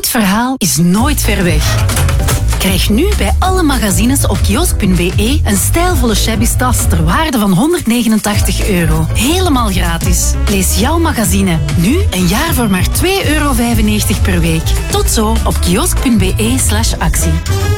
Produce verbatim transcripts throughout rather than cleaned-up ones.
goed verhaal is nooit ver weg. Krijg nu bij alle magazines op kiosk punt be een stijlvolle shabby tas ter waarde van honderdnegenentachtig euro. Helemaal gratis. Lees jouw magazine. Nu een jaar voor maar twee euro vijfennegentig per week. Tot zo op kiosk punt be slash actie.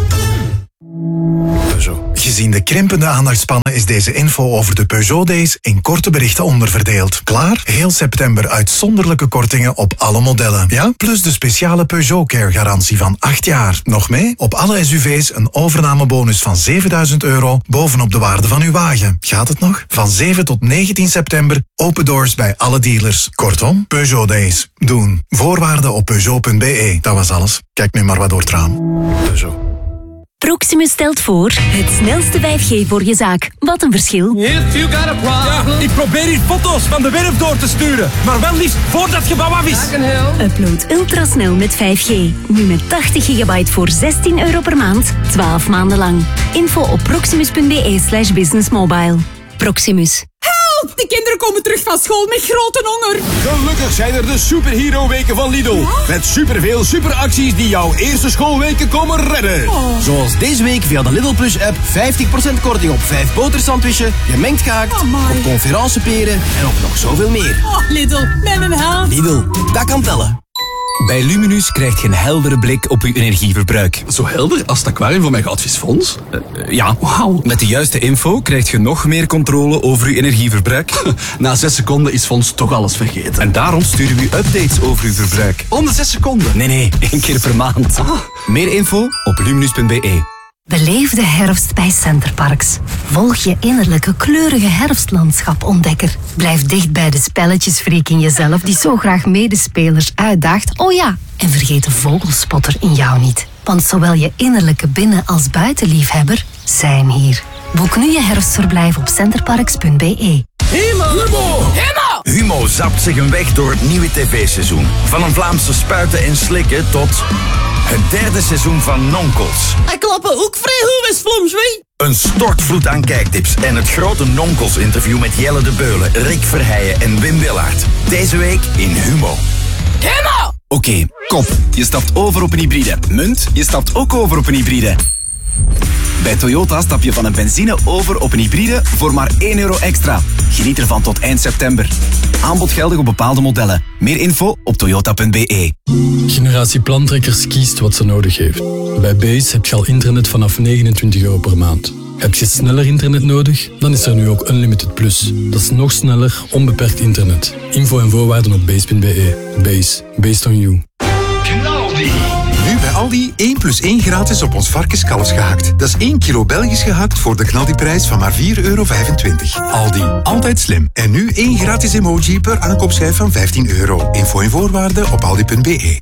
Peugeot. Gezien de krimpende aandachtspannen is deze info over de Peugeot Days in korte berichten onderverdeeld. Klaar? Heel september uitzonderlijke kortingen op alle modellen. Ja? Plus de speciale Peugeot Care garantie van acht jaar. Nog mee? Op alle S U V's een overnamebonus van zevenduizend euro bovenop de waarde van uw wagen. Gaat het nog? Van zeven tot negentien september open doors bij alle dealers. Kortom, Peugeot Days. Doen. Voorwaarden op peugeot punt be. Dat was alles. Kijk nu maar wat door het raam. Peugeot. Proximus stelt voor het snelste vijf G voor je zaak. Wat een verschil. If you got a problem. Ja, ik probeer hier foto's van de werf door te sturen. Maar wel liefst voordat het gebouw af is. Upload ultrasnel met vijf G. Nu met tachtig gigabyte voor zestien euro per maand. twaalf maanden lang. Info op proximus punt be slash businessmobile. Proximus. Help! De kinderen komen terug van school met grote honger. Gelukkig zijn er de Superhero Weken van Lidl. Ja? Met superveel superacties die jouw eerste schoolweken komen redden. Oh. Zoals deze week via de Lidl Plus app vijftig procent korting op vijf botersandwichen, gemengd gehakt, oh op conferenceperen en op nog zoveel meer. Oh, Lidl, met een held. Lidl, dat kan tellen. Bij Luminus krijg je een heldere blik op uw energieverbruik. Zo helder als het aquarium van mijn goudvisfonds? Uh, ja, wauw. Met de juiste info krijg je nog meer controle over uw energieverbruik. Na zes seconden is Fonds toch alles vergeten. En daarom sturen we u updates over uw verbruik. Om de zes seconden? Nee, nee, één keer per maand. Ah. Meer info op luminus punt be. Beleef de herfst bij Centerparks. Volg je innerlijke kleurige herfstlandschap-ontdekker. Blijf dicht bij de spelletjesfreak in jezelf die zo graag medespelers uitdaagt. Oh ja, en vergeet de vogelspotter in jou niet. Want zowel je innerlijke binnen- als buitenliefhebber zijn hier. Boek nu je herfstverblijf op centerparks punt be. Humo! Humo! Humo! Humo zapt zich een weg door het nieuwe tv-seizoen. Van een Vlaamse spuiten en slikken tot het derde seizoen van Nonkels. Hij klappen ook vrij goed met Vlaams, weet. Een stortvloed aan kijktips en het grote Nonkels-interview met Jelle de Beulen, Rick Verheijen en Wim Willaert. Deze week in Humo. Humo! Oké, okay, kop. Je stapt over op een hybride. Munt, je stapt ook over op een hybride. Bij Toyota stap je van een benzine over op een hybride voor maar één euro extra. Geniet ervan tot eind september. Aanbod geldig op bepaalde modellen. Meer info op toyota punt be. Generatie Plantrekkers kiest wat ze nodig heeft. Bij Base heb je al internet vanaf negenentwintig euro per maand. Heb je sneller internet nodig? Dan is er nu ook Unlimited Plus. Dat is nog sneller, onbeperkt internet. Info en voorwaarden op base punt be. Base. Based on you. Knaldi. Nu bij Aldi één plus één gratis op ons varkenskalfs gehakt. Dat is één kilo Belgisch gehakt voor de knaldiprijs van maar vier euro vijfentwintig. Aldi, altijd slim. En nu één gratis emoji per aankoopschijf van vijftien euro. Info en voorwaarden op aldi punt be.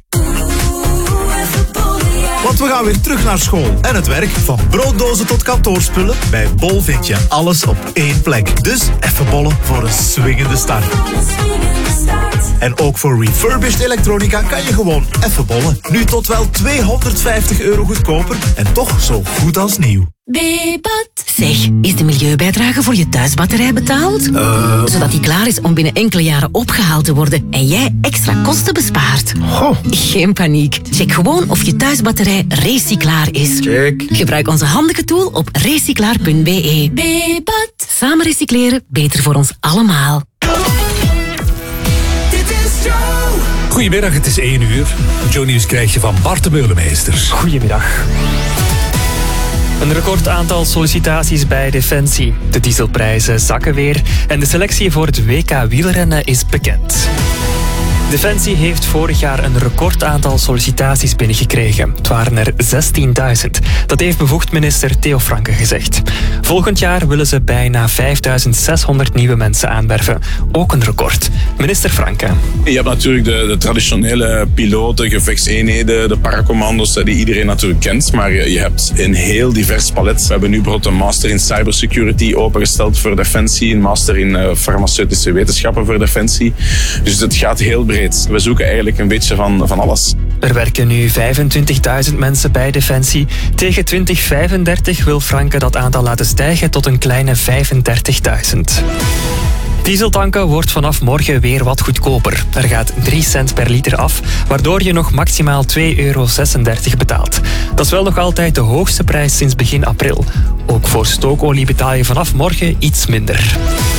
Want we gaan weer terug naar school en het werk. Van brooddozen tot kantoorspullen. Bij Bol vind je alles op één plek. Dus even bollen voor een swingende start. En ook voor refurbished elektronica kan je gewoon even bollen. Nu tot wel tweehonderdvijftig euro goedkoper en toch zo goed als nieuw. Bebat. Zeg, is de milieubijdrage voor je thuisbatterij betaald? Uh. Zodat die klaar is om binnen enkele jaren opgehaald te worden en jij extra kosten bespaart. Goh. Geen paniek. Check gewoon of je thuisbatterij recyclaar is. Check. Gebruik onze handige tool op recyclaar punt be. Bebat. Samen recycleren, beter voor ons allemaal. Goedemiddag, het is één uur. Joe Nieuws krijg je van Bart de Meulemeester. Goedemiddag. Een record aantal sollicitaties bij Defensie. De dieselprijzen zakken weer en de selectie voor het W K wielrennen is bekend. Defensie heeft vorig jaar een record aantal sollicitaties binnengekregen. Het waren er zestienduizend. Dat heeft bevoegd minister Theo Franke gezegd. Volgend jaar willen ze bijna vijfduizend zeshonderd nieuwe mensen aanwerven. Ook een record. Minister Franke. Je hebt natuurlijk de, de traditionele piloten, gevechtseenheden, de paracommando's die iedereen natuurlijk kent. Maar je, je hebt een heel divers palet. We hebben nu bijvoorbeeld een master in cybersecurity opengesteld voor Defensie. Een master in uh, farmaceutische wetenschappen voor Defensie. Dus het gaat heel breed. We zoeken eigenlijk een beetje van, van alles. Er werken nu vijfentwintigduizend mensen bij Defensie. Tegen twintig vijfendertig wil Franke dat aantal laten stijgen tot een kleine vijfendertigduizend. Dieseltanken wordt vanaf morgen weer wat goedkoper. Er gaat drie cent per liter af, waardoor je nog maximaal twee euro zesendertig betaalt. Dat is wel nog altijd de hoogste prijs sinds begin april. Ook voor stookolie betaal je vanaf morgen iets minder.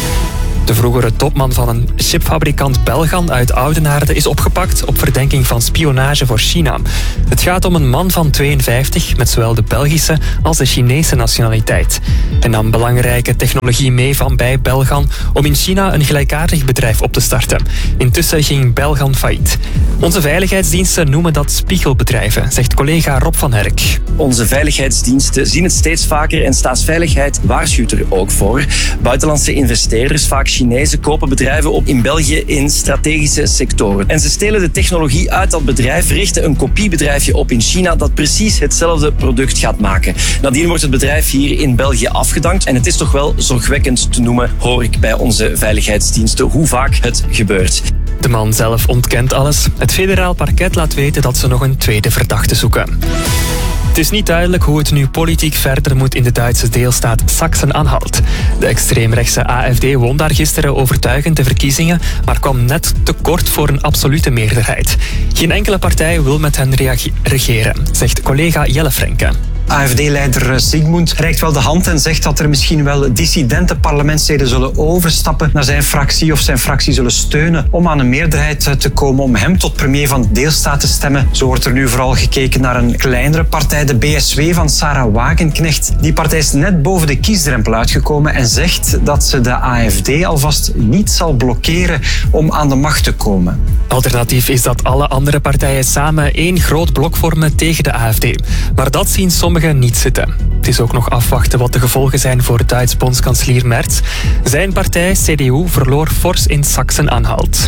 De vroegere topman van een chipfabrikant Belgan uit Oudenaarde is opgepakt op verdenking van spionage voor China. Het gaat om een man van tweeënvijftig met zowel de Belgische als de Chinese nationaliteit. Hij nam belangrijke technologie mee van bij Belgan om in China een gelijkaardig bedrijf op te starten. Intussen ging Belgan failliet. Onze veiligheidsdiensten noemen dat spiegelbedrijven, zegt collega Rob van Herk. Onze veiligheidsdiensten zien het steeds vaker en Staatsveiligheid waarschuwt er ook voor. Buitenlandse investeerders, vaak Chinezen, kopen bedrijven op in België in strategische sectoren. En ze stelen de technologie uit dat bedrijf, richten een kopiebedrijfje op in China dat precies hetzelfde product gaat maken. Nadien wordt het bedrijf hier in België afgedankt en het is toch wel zorgwekkend te noemen, hoor ik bij onze veiligheidsdiensten, hoe vaak het gebeurt. De man zelf ontkent alles. Het federaal parket laat weten dat ze nog een tweede verdachte zoeken. Het is niet duidelijk hoe het nu politiek verder moet in de Duitse deelstaat Sachsen-Anhalt. De extreemrechtse A F D won daar gisteren overtuigend de verkiezingen, maar kwam net te kort voor een absolute meerderheid. Geen enkele partij wil met hen reage- regeren, zegt collega Jelle Frenke. A F D-leider Sigmund reikt wel de hand en zegt dat er misschien wel dissidente parlementsleden zullen overstappen naar zijn fractie of zijn fractie zullen steunen om aan een meerderheid te komen om hem tot premier van de deelstaat te stemmen. Zo wordt er nu vooral gekeken naar een kleinere partij, de B S W van Sarah Wagenknecht. Die partij is net boven de kiesdrempel uitgekomen en zegt dat ze de A F D alvast niet zal blokkeren om aan de macht te komen. Alternatief is dat alle andere partijen samen één groot blok vormen tegen de A F D. Maar dat zien sommigen niet zitten. Het is ook nog afwachten wat de gevolgen zijn voor Duits bondskanselier Merz. Zijn partij, C D U, verloor fors in Sachsen-Anhalt.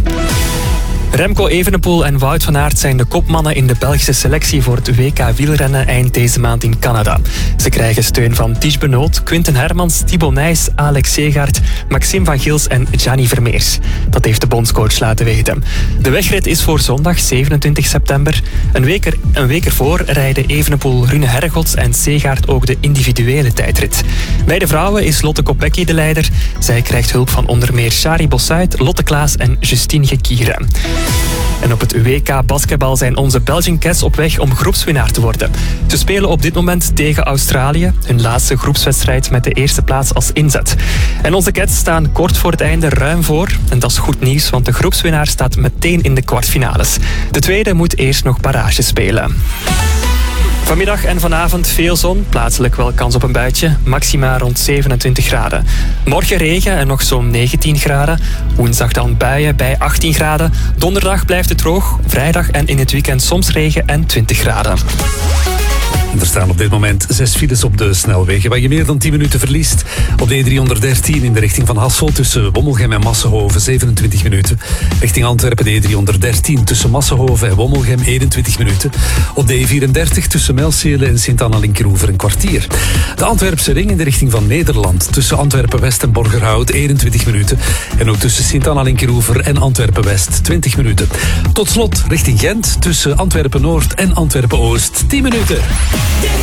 Remco Evenepoel en Wout van Aert zijn de kopmannen in de Belgische selectie voor het W K wielrennen eind deze maand in Canada. Ze krijgen steun van Ties Benoot, Quinten Hermans, Thibaut Nys, Alex Segaert, Maxime van Gils en Gianni Vermeers. Dat heeft de bondscoach laten weten. De wegrit is voor zondag zevenentwintig september. Een week, er, een week ervoor rijden Evenepoel, Rune Hergots en Segaert ook de individuele tijdrit. Bij de vrouwen is Lotte Kopecky de leider. Zij krijgt hulp van onder meer Shari Bossuit, Lotte Klaas en Justine Gekiere. En op het W K basketbal zijn onze Belgian Cats op weg om groepswinnaar te worden. Ze spelen op dit moment tegen Australië, hun laatste groepswedstrijd met de eerste plaats als inzet. En onze Cats staan kort voor het einde ruim voor. En dat is goed nieuws, want de groepswinnaar staat meteen in de kwartfinales. De tweede moet eerst nog barrage spelen. Vanmiddag en vanavond veel zon, plaatselijk wel kans op een buitje, maxima rond zevenentwintig graden. Morgen regen en nog zo'n negentien graden. Woensdag dan buien bij achttien graden. Donderdag blijft het droog, vrijdag en in het weekend soms regen en twintig graden. Er staan op dit moment zes files op de snelwegen waar je meer dan tien minuten verliest. Op de E driehonderddertien in de richting van Hasselt tussen Wommelgem en Massenhoven zevenentwintig minuten. Richting Antwerpen de E driehonderddertien tussen Massenhoven en Wommelgem eenentwintig minuten. Op de E vierendertig tussen Melseele en Sint-Anna-Linkeroever een kwartier. De Antwerpse ring in de richting van Nederland tussen Antwerpen-West en Borgerhout eenentwintig minuten. En ook tussen Sint-Anna-Linkeroever en Antwerpen-West twintig minuten. Tot slot richting Gent tussen Antwerpen-Noord en Antwerpen-Oost tien minuten.